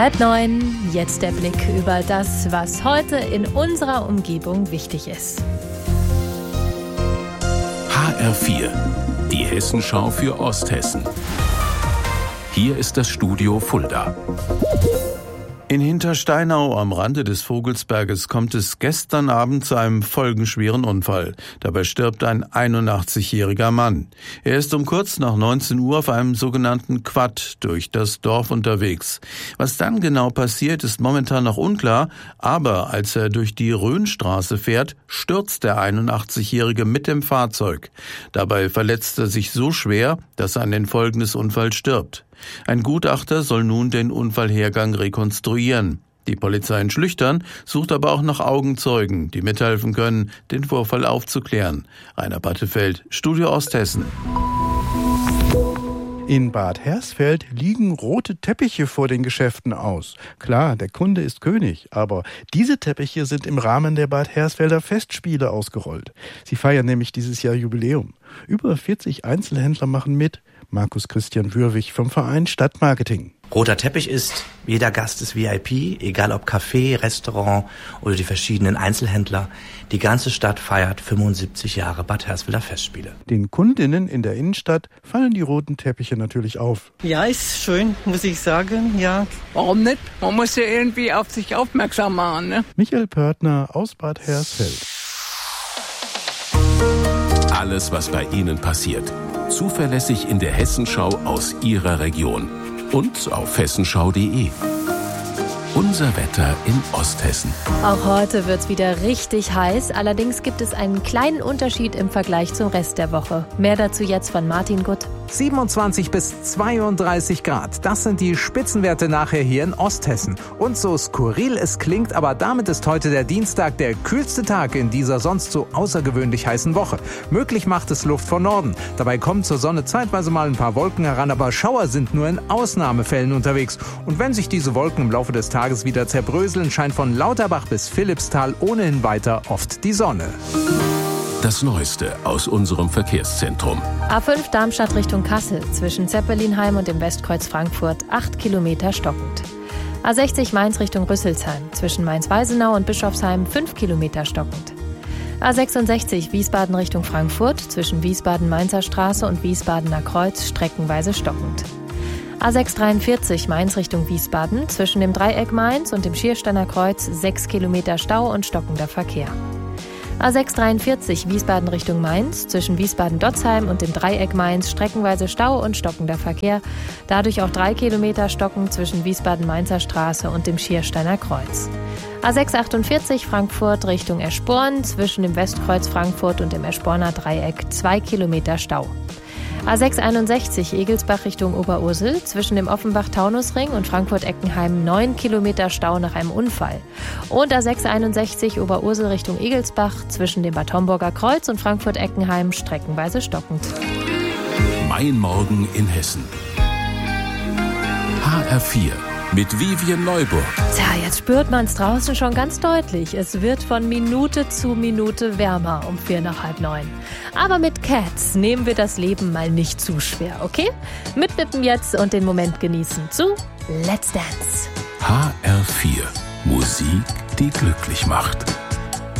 8:30, jetzt der Blick über das, was heute in unserer Umgebung wichtig ist. HR4, die Hessenschau für Osthessen. Hier ist das Studio Fulda. In Hintersteinau am Rande des Vogelsberges kommt es gestern Abend zu einem folgenschweren Unfall. Dabei stirbt ein 81-jähriger Mann. Er ist um kurz nach 19 Uhr auf einem sogenannten Quad durch das Dorf unterwegs. Was dann genau passiert, ist momentan noch unklar, aber als er durch die Rhönstraße fährt, stürzt der 81-jährige mit dem Fahrzeug. Dabei verletzt er sich so schwer, dass er an den Folgen des Unfalls stirbt. Ein Gutachter soll nun den Unfallhergang rekonstruieren. Die Polizei in Schlüchtern sucht aber auch nach Augenzeugen, die mithelfen können, den Vorfall aufzuklären. Rainer Battefeld, Studio Osthessen. In Bad Hersfeld liegen rote Teppiche vor den Geschäften aus. Klar, der Kunde ist König, aber diese Teppiche sind im Rahmen der Bad Hersfelder Festspiele ausgerollt. Sie feiern nämlich dieses Jahr Jubiläum. Über 40 Einzelhändler machen mit. Markus Christian Würwig vom Verein Stadtmarketing. Roter Teppich ist, jeder Gast ist VIP, egal ob Café, Restaurant oder die verschiedenen Einzelhändler. Die ganze Stadt feiert 75 Jahre Bad Hersfelder Festspiele. Den Kundinnen in der Innenstadt fallen die roten Teppiche natürlich auf. Ja, ist schön, muss ich sagen, ja. Warum nicht? Man muss ja irgendwie auf sich aufmerksam machen, ne? Michael Pörtner aus Bad Hersfeld. Alles, was bei Ihnen passiert. Zuverlässig in der Hessenschau aus Ihrer Region. Und auf hessenschau.de. Unser Wetter in Osthessen. Auch heute wird's wieder richtig heiß. Allerdings gibt es einen kleinen Unterschied im Vergleich zum Rest der Woche. Mehr dazu jetzt von Martin Gutt. 27 bis 32 Grad. Das sind die Spitzenwerte nachher hier in Osthessen. Und so skurril es klingt, aber damit ist heute der Dienstag der kühlste Tag in dieser sonst so außergewöhnlich heißen Woche. Möglich macht es Luft von Norden. Dabei kommen zur Sonne zeitweise mal ein paar Wolken heran, aber Schauer sind nur in Ausnahmefällen unterwegs. Und wenn sich diese Wolken im Laufe des Tages wieder zerbröseln, scheint von Lauterbach bis Philippsthal ohnehin weiter oft die Sonne. Das Neueste aus unserem Verkehrszentrum. A5 Darmstadt Richtung Kassel, zwischen Zeppelinheim und dem Westkreuz Frankfurt, 8 Kilometer stockend. A60 Mainz Richtung Rüsselsheim, zwischen Mainz-Weisenau und Bischofsheim, 5 Kilometer stockend. A66 Wiesbaden Richtung Frankfurt, zwischen Wiesbaden-Mainzer Straße und Wiesbadener Kreuz, streckenweise stockend. A643 Mainz Richtung Wiesbaden, zwischen dem Dreieck Mainz und dem Schiersteiner Kreuz, 6 Kilometer Stau und stockender Verkehr. A643 Wiesbaden Richtung Mainz, zwischen Wiesbaden-Dotzheim und dem Dreieck Mainz streckenweise Stau und stockender Verkehr, dadurch auch 3 Kilometer Stocken zwischen Wiesbaden-Mainzer Straße und dem Schiersteiner Kreuz. A648 Frankfurt Richtung Eschborn, zwischen dem Westkreuz Frankfurt und dem Eschborner Dreieck 2 Kilometer Stau. A661 Egelsbach Richtung Oberursel, zwischen dem Offenbach-Taunusring und Frankfurt-Eckenheim 9 Kilometer Stau nach einem Unfall. Und A661 Oberursel Richtung Egelsbach, zwischen dem Bad Homburger Kreuz und Frankfurt-Eckenheim streckenweise stockend. Mein Morgen in Hessen. HR4 mit Vivian Neuburg. Tja, jetzt spürt man es draußen schon ganz deutlich. Es wird von Minute zu Minute wärmer um 8:45. Aber mit Cats nehmen wir das Leben mal nicht zu schwer, okay? Mitwippen jetzt und den Moment genießen zu Let's Dance. HR4. Musik, die glücklich macht.